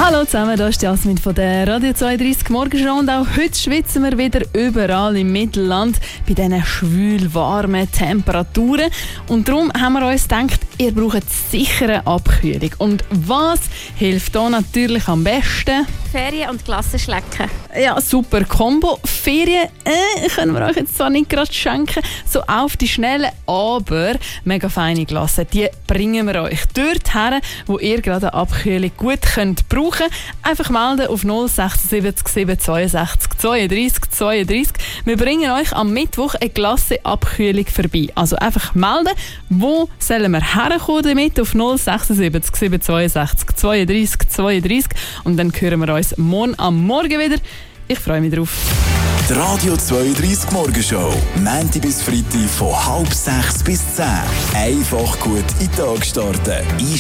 Hallo zusammen, hier ist Jasmin von der Radio 32 Morgenshow und auch heute schwitzen wir wieder überall im Mittelland bei diesen schwül warmen Temperaturen. Und darum haben wir uns gedacht, ihr braucht sicher eine Abkühlung. Und was hilft da natürlich am besten? Ferien und Glasse schlecken. Ja, super Kombo. Ferien können wir euch jetzt zwar nicht gerade schenken, so auf die Schnelle, aber mega feine Glasse, die bringen wir euch dort her, wo ihr gerade eine Abkühlung gut könnt brauchen. Einfach melden auf 076 762 32 32. Wir bringen euch am Mittwoch eine Glasse-Abkühlung vorbei. Also einfach melden, wo sollen wir herkommen damit auf 076 762 32 32 und dann hören wir uns morgen am Morgen wieder. Ich freue mich drauf. Die Radio 32 Morgenshow, Montag bis Freitag von 5:30 bis 10. Einfach gut in den Tag starten.